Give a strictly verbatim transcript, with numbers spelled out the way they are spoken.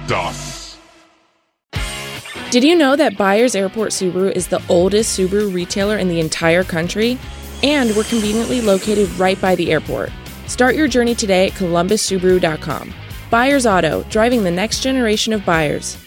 Das. Did you know that Byers Airport Subaru is the oldest Subaru retailer in the entire country? And we're conveniently located right by the airport. Start your journey today at columbus subaru dot com. Byers Auto, driving the next generation of buyers.